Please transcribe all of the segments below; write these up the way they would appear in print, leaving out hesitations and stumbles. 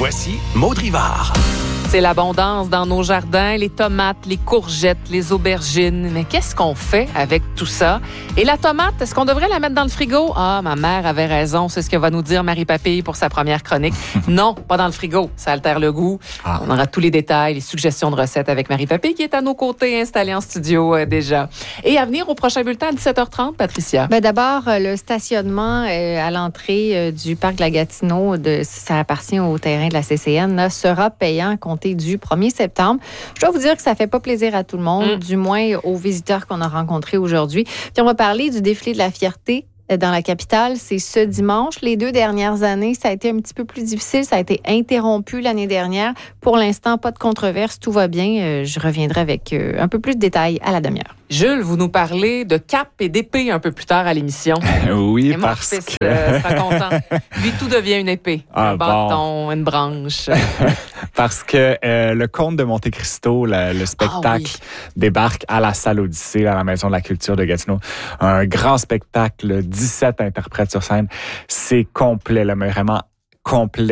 Voici Maud Rivard. C'est l'abondance dans nos jardins, les tomates, les courgettes, les aubergines. Mais qu'est-ce qu'on fait avec tout ça? Et la tomate, est-ce qu'on devrait la mettre dans le frigo? Ah, ma mère avait raison, c'est ce que va nous dire Marie Papille pour sa première chronique. Non, pas dans le frigo, ça altère le goût. On aura tous les détails, les suggestions de recettes avec Marie Papille qui est à nos côtés, installée en studio déjà. Et à venir au prochain bulletin à 17h30, Patricia. D'abord, le stationnement à l'entrée du parc de la Gatineau, ça appartient au terrain de la CCN, là, sera payant du 1er septembre. Je dois vous dire que ça fait pas plaisir à tout le monde, du moins aux visiteurs qu'on a rencontrés aujourd'hui. Puis on va parler du défilé de la fierté dans la capitale. C'est ce dimanche. Les 2 dernières années, ça a été un petit peu plus difficile. Ça a été interrompu l'année dernière. Pour l'instant, pas de controverse. Tout va bien. Je reviendrai avec un peu plus de détails à la demi-heure. Jules, vous nous parlez de cap et d'épée un peu plus tard à l'émission. Oui, et parce mon fils, que... sera content. Lui, tout devient une épée. Un bâton, une branche. Parce que le Comte de Monte Cristo, le spectacle, débarque à la salle Odyssée, à la Maison de la Culture de Gatineau. Un grand spectacle, 17 interprètes sur scène. C'est complet, là, mais vraiment complet.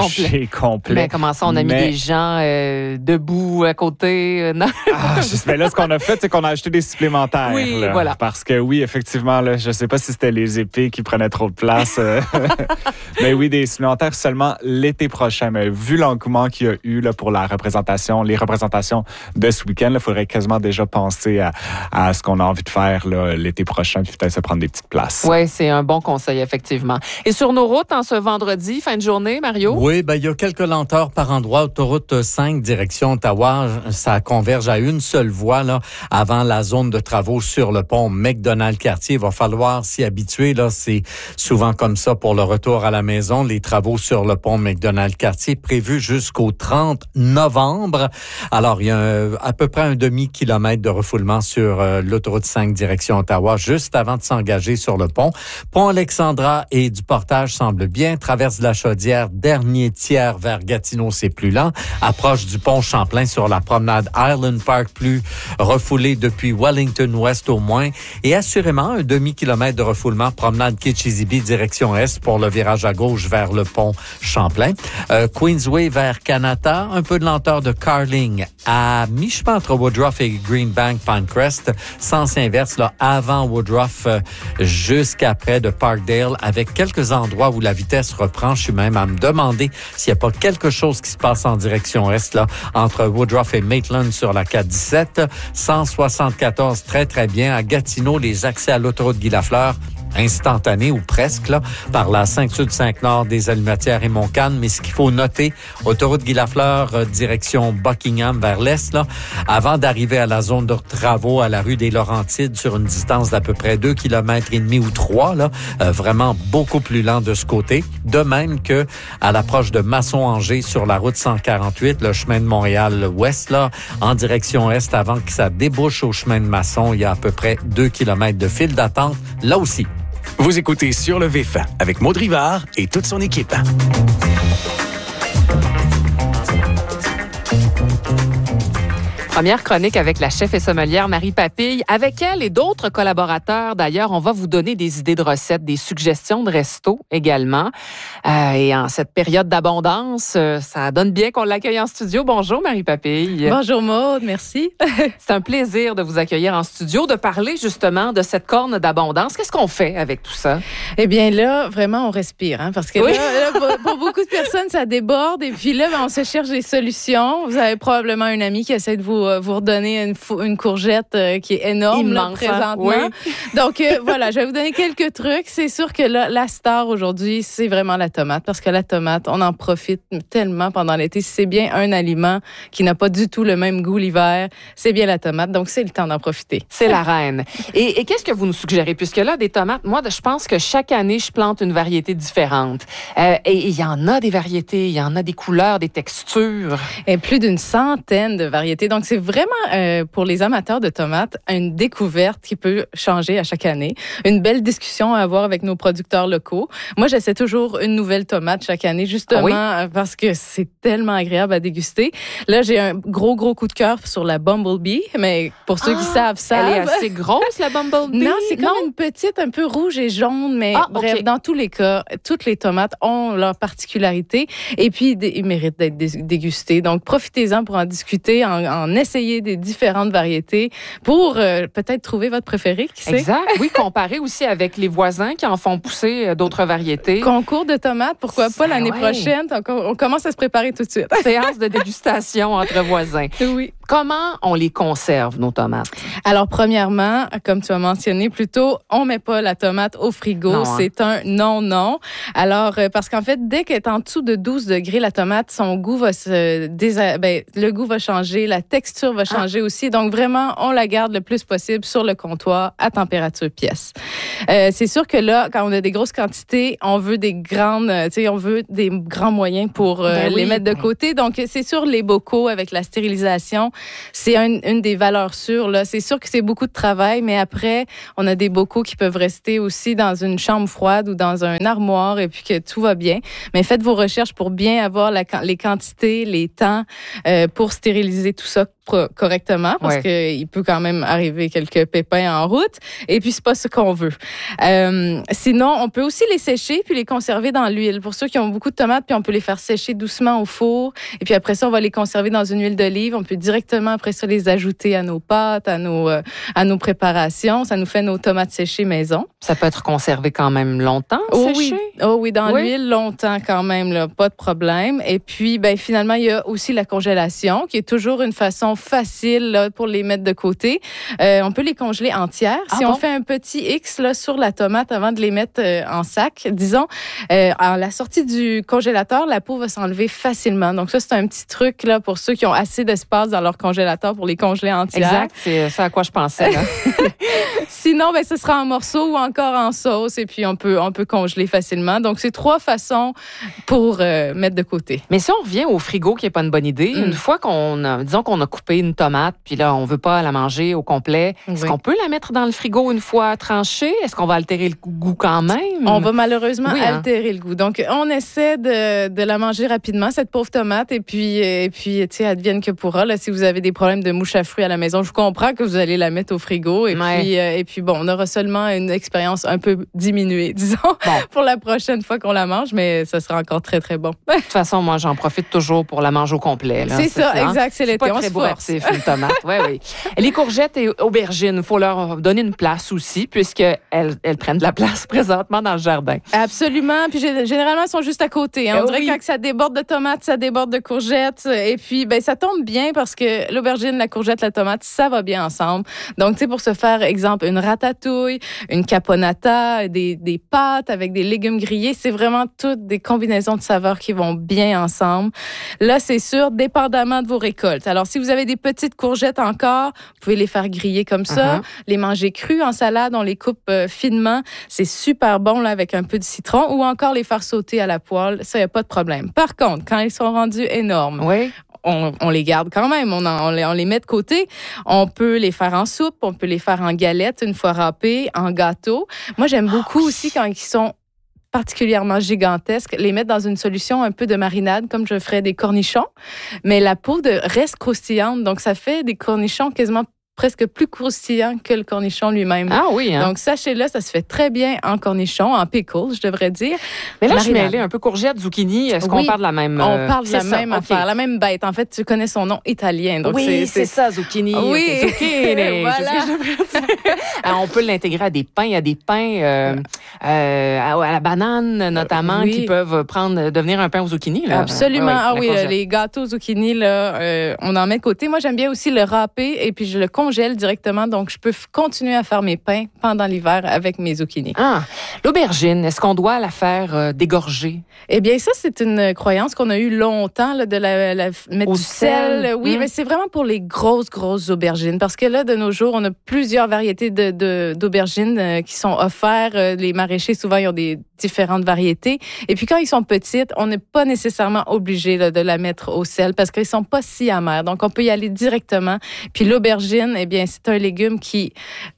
Mais comment ça, on a mis des gens debout à côté? Non. Mais là, ce qu'on a fait, c'est qu'on a acheté des supplémentaires. Oui, là, voilà. Parce que oui, effectivement, là, je ne sais pas si c'était les épées qui prenaient trop de place. Mais oui, des supplémentaires seulement l'été prochain. Mais vu l'engouement qu'il y a eu là, pour les représentations de ce week-end, il faudrait quasiment déjà penser à ce qu'on a envie de faire là, l'été prochain, puis peut-être se prendre des petites places. Oui, c'est un bon conseil, effectivement. Et sur nos routes, en ce vendredi, fin de journée, Mario? Oui, il y a quelques lenteurs par endroit. Autoroute 5, direction Ottawa, ça converge à une seule voie là, avant la zone de travaux sur le pont McDonald-Cartier. Il va falloir s'y habituer. Là, c'est souvent comme ça pour le retour à la maison. Les travaux sur le pont McDonald-Cartier prévus jusqu'au 30 novembre. Alors, il y a à peu près un demi-kilomètre de refoulement sur l'autoroute 5, direction Ottawa, juste avant de s'engager sur le pont. Pont Alexandra et du Portage semble bien. Traverse de la Chaudière, dernier tiers vers Gatineau, c'est plus lent. Approche du pont Champlain sur la promenade Island Park, plus refoulé depuis Wellington West au moins. Et assurément, un demi-kilomètre de refoulement, promenade Kitchissippi, direction Est pour le virage à gauche vers le pont Champlain. Queensway vers Kanata, un peu de lenteur de Carling à mi-chemin entre Woodruff et Greenbank Pinecrest, sens inverse là, avant Woodruff jusqu'après de Parkdale, avec quelques endroits où la vitesse reprend. Je suis même à me demander s'il n'y a pas quelque chose qui se passe en direction Est là, entre Woodruff et Maitland sur la 417. 174 très très bien. À Gatineau, les accès à l'autoroute Guy-Lafleur instantané ou presque là, par la 5 Sud 5 Nord des Allumettières et Montcalm. Mais ce qu'il faut noter, autoroute Guy-Lafleur, direction Buckingham vers l'est, là, avant d'arriver à la zone de travaux à la rue des Laurentides sur une distance d'à peu près 2,5 km ou 3, là, vraiment beaucoup plus lent de ce côté. De même que à l'approche de Masson-Angers sur la route 148, le chemin de Montréal-Ouest, là, en direction est, avant que ça débouche au chemin de Masson, il y a à peu près 2 km de file d'attente, là aussi. Vous écoutez Sur le vif avec Maud Rivard et toute son équipe. Première chronique avec la chef et sommelière Marie Papille. Avec elle et d'autres collaborateurs, d'ailleurs, on va vous donner des idées de recettes, des suggestions de resto également. Et en cette période d'abondance, ça donne bien qu'on l'accueille en studio. Bonjour Marie Papille. Bonjour Maud, merci. C'est un plaisir de vous accueillir en studio, de parler justement de cette corne d'abondance. Qu'est-ce qu'on fait avec tout ça? Eh bien là, vraiment, on respire, hein, parce que oui. là, pour beaucoup de personnes, ça déborde. Et puis là, on se cherche des solutions. Vous avez probablement un ami qui essaie de vous redonner une courgette qui est énorme là, présentement. Oui. Donc voilà, je vais vous donner quelques trucs. C'est sûr que là, la star aujourd'hui, c'est vraiment la tomate, parce que la tomate, on en profite tellement pendant l'été. Si c'est bien un aliment qui n'a pas du tout le même goût l'hiver, c'est bien la tomate. Donc c'est le temps d'en profiter. C'est la reine. Et qu'est-ce que vous nous suggérez? Puisque là, des tomates, moi, je pense que chaque année, je plante une variété différente. Et il y en a des variétés, il y en a des couleurs, des textures. Et plus d'une centaine de variétés. Donc c'est vraiment, pour les amateurs de tomates, une découverte qui peut changer à chaque année. Une belle discussion à avoir avec nos producteurs locaux. Moi, j'essaie toujours une nouvelle tomate chaque année, justement, parce que c'est tellement agréable à déguster. Là, j'ai un gros coup de cœur sur la Bumblebee, mais pour ceux qui savent. Elle est assez grosse, la Bumblebee? Non, c'est comme une petite, un peu rouge et jaune, mais bref, dans tous les cas, toutes les tomates ont leur particularité et puis ils méritent d'être dégustés. Donc, profitez-en pour en discuter, en essayer des différentes variétés pour peut-être trouver votre préféré, qui sait? Exact. Oui, comparer aussi avec les voisins qui en font pousser d'autres variétés. Concours de tomates, pourquoi pas l'année prochaine? On commence à se préparer tout de suite. Séance de dégustation entre voisins. Oui. Comment on les conserve, nos tomates? Alors, premièrement, comme tu as mentionné plus tôt, on met pas la tomate au frigo. Non, c'est un non. Alors, parce qu'en fait, dès qu'elle est en dessous de 12 degrés, la tomate, son goût va le goût va changer, la texture va changer aussi. Donc, vraiment, on la garde le plus possible sur le comptoir à température pièce. C'est sûr que là, quand on a des grosses quantités, on veut des grands moyens pour les mettre de côté. Donc, c'est sûr, les bocaux avec la stérilisation, c'est une des valeurs sûres. Là. C'est sûr que c'est beaucoup de travail, mais après, on a des bocaux qui peuvent rester aussi dans une chambre froide ou dans un armoire et puis que tout va bien. Mais faites vos recherches pour bien avoir les quantités, les temps pour stériliser tout ça correctement parce qu'il peut quand même arriver quelques pépins en route et puis c'est pas ce qu'on veut. Sinon, on peut aussi les sécher puis les conserver dans l'huile. Pour ceux qui ont beaucoup de tomates, puis on peut les faire sécher doucement au four et puis après ça, on va les conserver dans une huile d'olive. On peut directement après ça les ajouter à nos pâtes, à nos préparations. Ça nous fait nos tomates séchées maison. Ça peut être conservé quand même longtemps, séché? Oui, dans l'huile, longtemps quand même, là, pas de problème. Et puis, finalement, il y a aussi la congélation qui est toujours une façon facile là, pour les mettre de côté. On peut les congeler entières. Si on fait un petit X là, sur la tomate avant de les mettre en sac, disons, à la sortie du congélateur, la peau va s'enlever facilement. Donc ça, c'est un petit truc là, pour ceux qui ont assez d'espace dans leur congélateur pour les congeler entières. Exact, c'est ça à quoi je pensais. Là. Sinon, ce sera en morceaux ou encore en sauce et puis on peut congeler facilement. Donc, c'est 3 façons pour mettre de côté. Mais si on revient au frigo, qui n'est pas une bonne idée, une fois disons qu'on a coupé une tomate, puis là, on ne veut pas la manger au complet, est-ce qu'on peut la mettre dans le frigo une fois tranchée? Est-ce qu'on va altérer le goût quand même? On va malheureusement altérer le goût. Donc, on essaie de la manger rapidement, cette pauvre tomate, et puis tu sais, advienne que pourra. Là, si vous avez des problèmes de mouches à fruits à la maison, je comprends que vous allez la mettre au frigo, et puis bon, on aura seulement une expérience un peu diminuée, disons, pour la prochaine fois qu'on la mange, mais ça sera encore très, très bon. De toute façon, moi, j'en profite toujours pour la manger au complet. Là. C'est ça, exact, c'est l'été, on se force. Une tomate, oui. Les courgettes et aubergines, il faut leur donner une place aussi, puisqu'elles prennent de la place présentement dans le jardin. Absolument, puis généralement, elles sont juste à côté. On dirait que quand ça déborde de tomates, ça déborde de courgettes, et puis ça tombe bien parce que l'aubergine, la courgette, la tomate, ça va bien ensemble. Donc, tu sais, pour se faire, exemple, une ratatouille, une caponata, des pâtes avec des légumes grillés, c'est vraiment toutes des combinaisons de saveurs qui vont bien ensemble. Là, c'est sûr, dépendamment de vos récoltes. Alors, si vous avez des petites courgettes encore, vous pouvez les faire griller comme ça, les manger crues en salade, on les coupe finement. C'est super bon là avec un peu de citron ou encore les faire sauter à la poêle. Ça, il n'y a pas de problème. Par contre, quand ils sont rendus énormes, on les garde quand même, on les met de côté. On peut les faire en soupe, on peut les faire en galettes une fois râpés, en gâteau. Moi, j'aime beaucoup aussi quand ils sont particulièrement gigantesques, les mettre dans une solution un peu de marinade, comme je ferais des cornichons. Mais la peau reste croustillante, donc ça fait des cornichons quasiment presque plus croustillant que le cornichon lui-même. Ah oui, hein? Donc, sachez-le, ça se fait très bien en cornichon, en pickle, je devrais dire. Mais là, je mêlais un peu courgette, zucchini. Est-ce qu'on parle de la même... On parle de la même affaire, la même bête. En fait, tu connais son nom italien. Donc c'est ça, zucchini. Oui, zucchini. Voilà. Alors, on peut l'intégrer à des pains. Il y a des pains à la banane, notamment, qui peuvent devenir un pain au zucchini. Là. Absolument. Les gâteaux zucchini, là, on en met de côté. Moi, j'aime bien aussi le râper et puis je le congèle congèle directement, donc je peux continuer à faire mes pains pendant l'hiver avec mes zucchini. Ah, l'aubergine, est-ce qu'on doit la faire dégorger? Eh bien, ça, c'est une croyance qu'on a eue longtemps, là, de la mettre Au du sel. Oui, mais c'est vraiment pour les grosses aubergines, parce que là, de nos jours, on a plusieurs variétés d'aubergines qui sont offertes. Les maraîchers, souvent, ils ont des différentes variétés. Et puis, quand ils sont petites, on n'est pas nécessairement obligé là, de la mettre au sel parce qu'ils sont pas si amers. Donc, on peut y aller directement. Puis, l'aubergine, eh bien, c'est un légume qui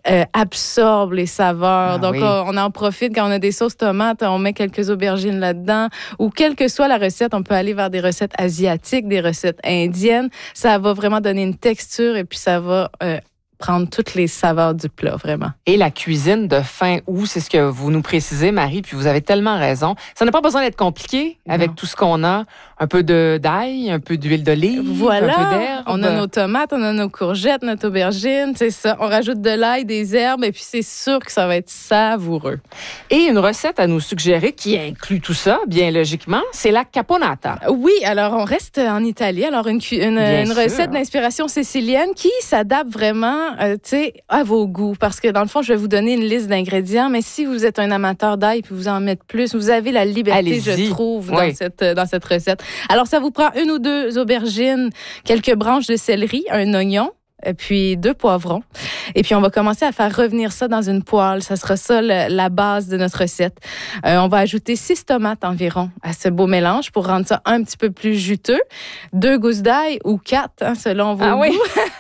absorbe les saveurs. Donc, on en profite quand on a des sauces tomates, on met quelques aubergines là-dedans. Ou quelle que soit la recette, on peut aller vers des recettes asiatiques, des recettes indiennes. Ça va vraiment donner une texture et puis ça va prendre toutes les saveurs du plat, vraiment. Et la cuisine de fin août, c'est ce que vous nous précisez, Marie, puis vous avez tellement raison. Ça n'a pas besoin d'être compliqué avec tout ce qu'on a. Un peu d'ail, un peu d'huile d'olive, voilà. Un peu d'herbe. On a nos tomates, on a nos courgettes, notre aubergine, c'est ça. On rajoute de l'ail, des herbes, et puis c'est sûr que ça va être savoureux. Et une recette à nous suggérer qui inclut tout ça, bien logiquement, c'est la caponata. Oui, alors on reste en Italie. Alors une recette d'inspiration sicilienne qui s'adapte vraiment à vos goûts. Parce que dans le fond, je vais vous donner une liste d'ingrédients, mais si vous êtes un amateur d'ail puis vous en mettez plus, vous avez la liberté, je trouve, dans cette recette. Alors, ça vous prend 1 ou 2 aubergines, quelques branches de céleri, un oignon, puis 2 poivrons. Et puis, on va commencer à faire revenir ça dans une poêle. Ça sera ça, la base de notre recette. On va ajouter 6 tomates environ à ce beau mélange pour rendre ça un petit peu plus juteux. 2 gousses d'ail ou 4, selon vos goûts. Oui.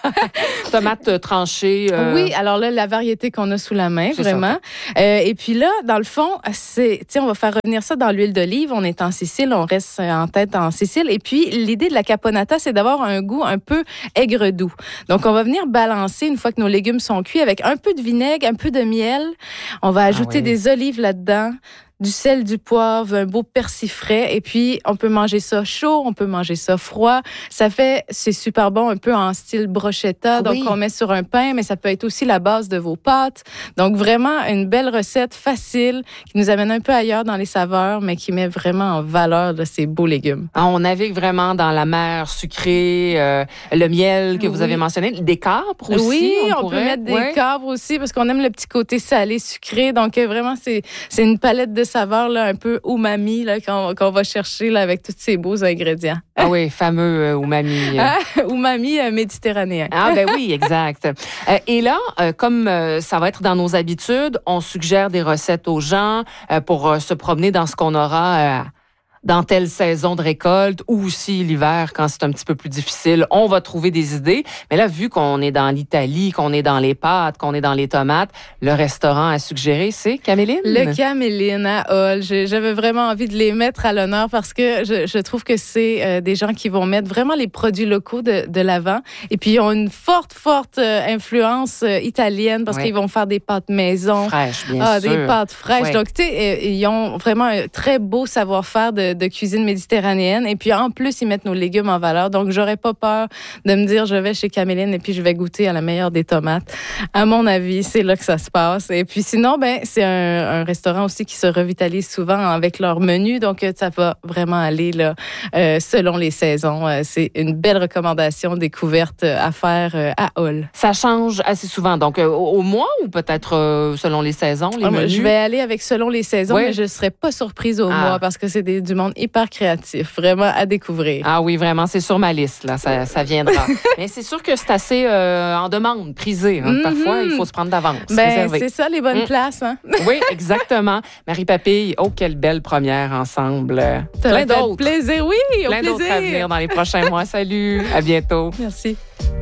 Tomates tranchées. Oui, alors là, la variété qu'on a sous la main, vraiment. Et puis là, dans le fond, on va faire revenir ça dans l'huile d'olive. On est en Sicile, on reste en tête en Sicile. Et puis, l'idée de la caponata, c'est d'avoir un goût un peu aigre-doux. Donc, on va venir balancer une fois que nos légumes sont cuits avec un peu de vinaigre, un peu de miel. On va ajouter des olives là-dedans, du sel, du poivre, un beau persil frais. Et puis, on peut manger ça chaud, on peut manger ça froid. C'est super bon, un peu en style brochetta. Donc, on met sur un pain, mais ça peut être aussi la base de vos pâtes. Donc, vraiment, une belle recette facile qui nous amène un peu ailleurs dans les saveurs, mais qui met vraiment en valeur ces beaux légumes. On navigue vraiment dans la mer sucrée, le miel que vous avez mentionné, des capres aussi. Oui, on peut mettre des capres aussi parce qu'on aime le petit côté salé, sucré. Donc, vraiment, c'est une palette de saveurs là, un peu umami là, qu'on va chercher là, avec tous ces beaux ingrédients. Ah oui, fameux umami. Umami méditerranéen. Ah ben oui, exact. Et là, comme ça va être dans nos habitudes, on suggère des recettes aux gens pour se promener dans ce qu'on aura dans telle saison de récolte ou aussi l'hiver quand c'est un petit peu plus difficile. On va trouver des idées. Mais là, vu qu'on est dans l'Italie, qu'on est dans les pâtes, qu'on est dans les tomates, le restaurant à suggérer, c'est Caméline? Le Caméline à Hull. J'avais vraiment envie de les mettre à l'honneur parce que je trouve que c'est des gens qui vont mettre vraiment les produits locaux de l'avant. Et puis, ils ont une forte influence italienne parce qu'ils vont faire des pâtes maison. Fraîches, bien sûr. Des pâtes fraîches. Ouais. Donc, tu sais, ils ont vraiment un très beau savoir-faire de cuisine méditerranéenne. Et puis, en plus, ils mettent nos légumes en valeur. Donc, j'aurais pas peur de me dire, je vais chez Caméline et puis je vais goûter à la meilleure des tomates. À mon avis, c'est là que ça se passe. Et puis, sinon, c'est un restaurant aussi qui se revitalise souvent avec leur menu. Donc, ça va vraiment aller là, selon les saisons. C'est une belle recommandation découverte à faire à Hull. Ça change assez souvent. Donc, au mois ou peut-être selon les saisons, les menus? Je vais aller avec selon les saisons, mais je ne serais pas surprise au mois parce que c'est du monde hyper créatif, vraiment à découvrir. Ah oui, vraiment, c'est sur ma liste, là, ça viendra. Mais c'est sûr que c'est assez en demande, prisé. Hein. Parfois, il faut se prendre d'avance. C'est ça, les bonnes places. Hein? Oui, exactement. Marie Papille, quelle belle première ensemble. Plein d'autres. Plaisir, oui, Plein d'autres à venir dans les prochains mois. Salut, à bientôt. Merci.